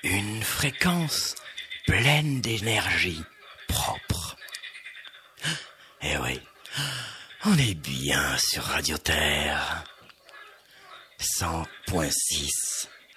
Une fréquence pleine d'énergie propre. Eh oui, on est bien sur Radio Terre. 100.6